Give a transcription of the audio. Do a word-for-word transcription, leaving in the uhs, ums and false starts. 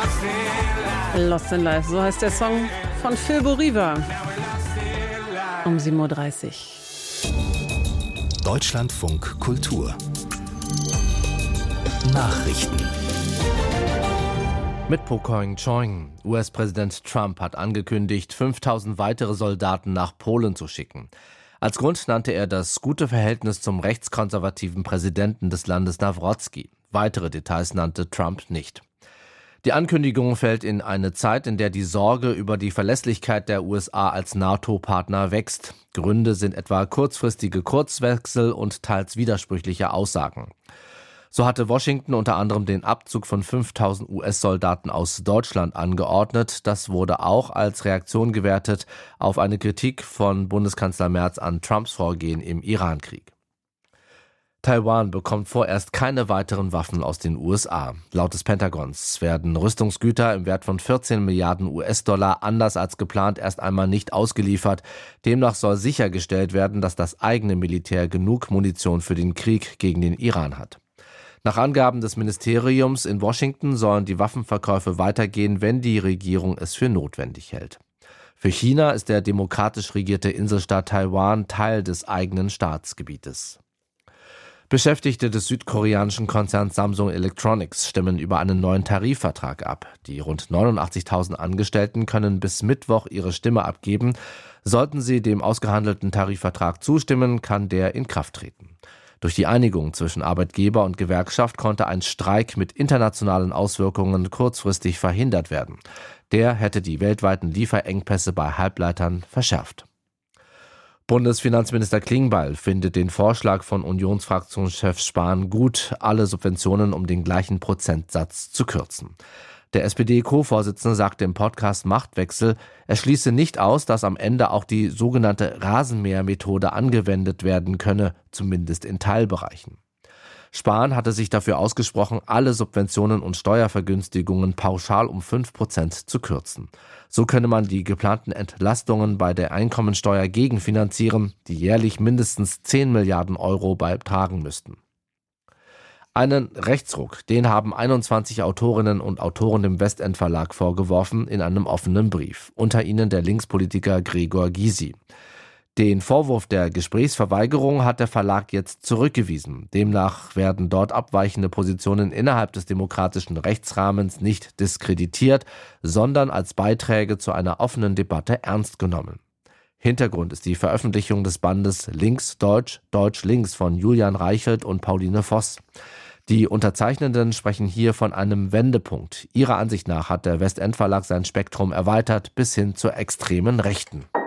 Lost in Life, so heißt der Song von Phil Boriva. Um sieben Uhr dreißig. Deutschlandfunk Kultur Nachrichten. Mit Po Koing-Choing. U S-Präsident Trump hat angekündigt, fünftausend weitere Soldaten nach Polen zu schicken. Als Grund nannte er das gute Verhältnis zum rechtskonservativen Präsidenten des Landes Nawrocki. Weitere Details nannte Trump nicht. Die Ankündigung fällt in eine Zeit, in der die Sorge über die Verlässlichkeit der U S A als NATO-Partner wächst. Gründe sind etwa kurzfristige Kurswechsel und teils widersprüchliche Aussagen. So hatte Washington unter anderem den Abzug von fünftausend U S-Soldaten aus Deutschland angeordnet. Das wurde auch als Reaktion gewertet auf eine Kritik von Bundeskanzler Merz an Trumps Vorgehen im Iran-Krieg. Taiwan bekommt vorerst keine weiteren Waffen aus den U S A. Laut des Pentagons werden Rüstungsgüter im Wert von vierzehn Milliarden U S-Dollar anders als geplant erst einmal nicht ausgeliefert. Demnach soll sichergestellt werden, dass das eigene Militär genug Munition für den Krieg gegen den Iran hat. Nach Angaben des Ministeriums in Washington sollen die Waffenverkäufe weitergehen, wenn die Regierung es für notwendig hält. Für China ist der demokratisch regierte Inselstaat Taiwan Teil des eigenen Staatsgebietes. Beschäftigte des südkoreanischen Konzerns Samsung Electronics stimmen über einen neuen Tarifvertrag ab. Die rund neunundachtzigtausend Angestellten können bis Mittwoch ihre Stimme abgeben. Sollten sie dem ausgehandelten Tarifvertrag zustimmen, kann der in Kraft treten. Durch die Einigung zwischen Arbeitgeber und Gewerkschaft konnte ein Streik mit internationalen Auswirkungen kurzfristig verhindert werden. Der hätte die weltweiten Lieferengpässe bei Halbleitern verschärft. Bundesfinanzminister Klingbeil findet den Vorschlag von Unionsfraktionschef Spahn gut, alle Subventionen um den gleichen Prozentsatz zu kürzen. Der S P D-Co-Vorsitzende sagte im Podcast Machtwechsel, er schließe nicht aus, dass am Ende auch die sogenannte Rasenmähermethode angewendet werden könne, zumindest in Teilbereichen. Spahn hatte sich dafür ausgesprochen, alle Subventionen und Steuervergünstigungen pauschal um fünf Prozent zu kürzen. So könne man die geplanten Entlastungen bei der Einkommensteuer gegenfinanzieren, die jährlich mindestens zehn Milliarden Euro beitragen müssten. Einen Rechtsruck, den haben einundzwanzig Autorinnen und Autoren dem Westend Verlag vorgeworfen in einem offenen Brief. Unter ihnen der Linkspolitiker Gregor Gysi. Den Vorwurf der Gesprächsverweigerung hat der Verlag jetzt zurückgewiesen. Demnach werden dort abweichende Positionen innerhalb des demokratischen Rechtsrahmens nicht diskreditiert, sondern als Beiträge zu einer offenen Debatte ernst genommen. Hintergrund ist die Veröffentlichung des Bandes Links-Deutsch, Deutsch-Links von Julian Reichelt und Pauline Voss. Die Unterzeichnenden sprechen hier von einem Wendepunkt. Ihrer Ansicht nach hat der Westend Verlag sein Spektrum erweitert bis hin zur extremen Rechten.